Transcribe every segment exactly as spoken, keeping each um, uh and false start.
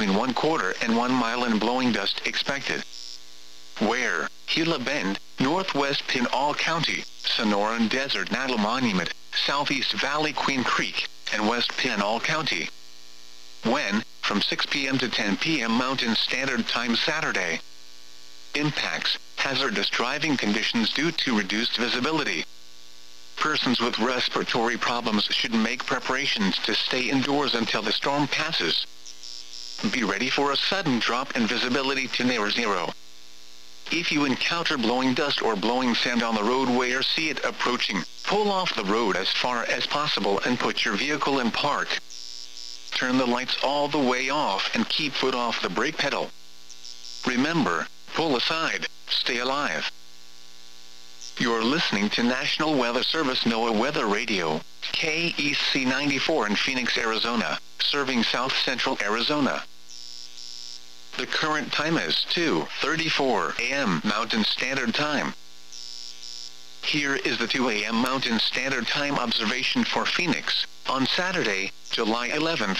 between one quarter and one mile and blowing dust expected. Where? Gila Bend, Northwest Pinal County, Sonoran Desert Natal Monument, Southeast Valley Queen Creek, and West Pinal County. When? From six p m to ten p m Mountain Standard Time Saturday. Impacts: hazardous driving conditions due to reduced visibility. Persons with respiratory problems should make preparations to stay indoors until the storm passes. Be ready for a sudden drop in visibility to near zero. If you encounter blowing dust or blowing sand on the roadway or see it approaching, pull off the road as far as possible and put your vehicle in park. Turn the lights all the way off and keep foot off the brake pedal. Remember, pull aside, stay alive. You're listening to National Weather Service NOAA Weather Radio, K E C ninety-four in Phoenix, Arizona, serving South Central Arizona. The current time is two thirty-four a m Mountain Standard Time. Here is the two a m Mountain Standard Time observation for Phoenix, on Saturday, July eleventh.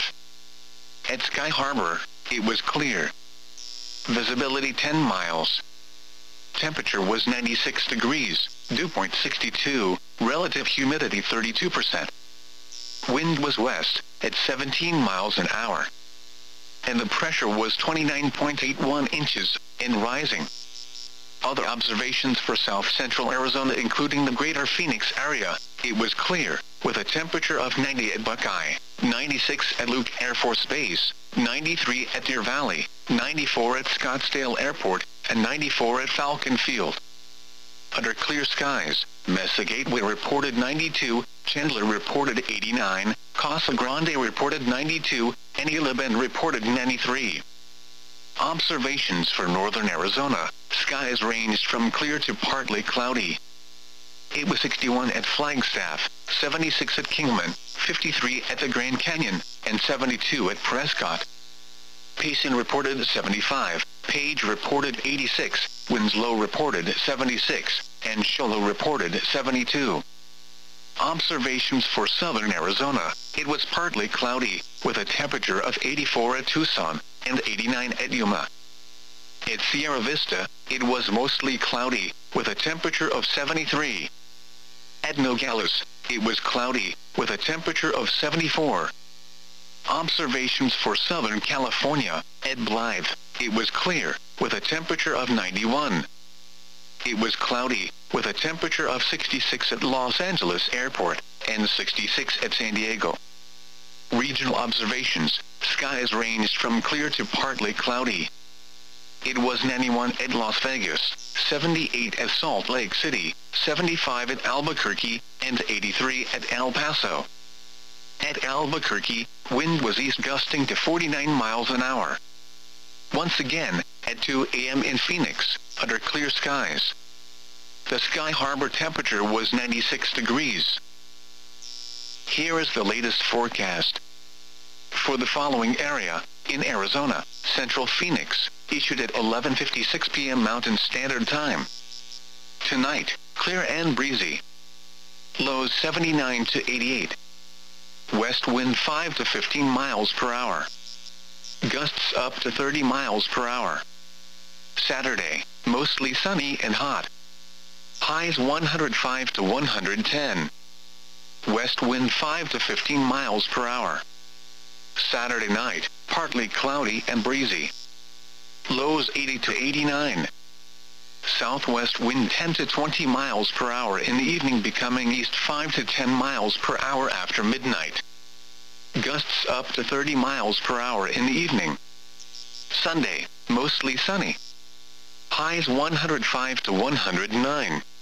At Sky Harbor, it was clear. Visibility ten miles. Temperature was ninety-six degrees, dew point sixty-two, relative humidity thirty-two percent. Wind was west, at seventeen miles an hour. And the pressure was twenty-nine point eight one inches, and rising. Other observations for South Central Arizona including the greater Phoenix area, it was clear, with a temperature of ninety at Buckeye, ninety-six at Luke Air Force Base, ninety-three at Deer Valley, ninety-four at Scottsdale Airport, and ninety-four at Falcon Field. Under clear skies, Mesa Gateway reported ninety-two, Chandler reported eighty-nine, Casa Grande reported ninety-two, and Gila Bend reported ninety-three. Observations for northern Arizona, skies ranged from clear to partly cloudy. It was sixty-one at Flagstaff, seventy-six at Kingman, fifty-three at the Grand Canyon, and seventy-two at Prescott. Payson reported seventy-five, Page reported eighty-six, Winslow reported seventy-six, and Show Low reported seventy-two. Observations for southern Arizona, it was partly cloudy, with a temperature of eighty-four at Tucson, and eighty-nine at Yuma. At Sierra Vista, it was mostly cloudy, with a temperature of seventy-three. At Nogales, it was cloudy, with a temperature of seventy-four. Observations for Southern California, at Blythe, it was clear, with a temperature of ninety-one. It was cloudy, with a temperature of sixty-six at Los Angeles Airport, and sixty-six at San Diego. Regional observations, skies ranged from clear to partly cloudy. It was ninety-one at Las Vegas, seventy-eight at Salt Lake City, seventy-five at Albuquerque, and eighty-three at El Paso. At Albuquerque, wind was east gusting to forty-nine miles an hour. Once again, at two a m in Phoenix, under clear skies. The Sky Harbor temperature was ninety-six degrees. Here is the latest forecast. For the following area, in Arizona, Central Phoenix, issued at eleven fifty-six p m Mountain Standard Time. Tonight, clear and breezy. Lows seventy-nine to eighty-eight. West wind five to fifteen miles per hour. Gusts up to thirty miles per hour. Saturday, mostly sunny and hot. Highs one hundred five to one hundred ten. West wind five to fifteen miles per hour. Saturday night, partly cloudy and breezy. Lows eighty to eighty-nine. Southwest wind ten to twenty miles per hour in the evening, becoming east five to ten miles per hour after midnight. Gusts up to thirty miles per hour in the evening. Sunday, mostly sunny. Highs one hundred five to one hundred nine.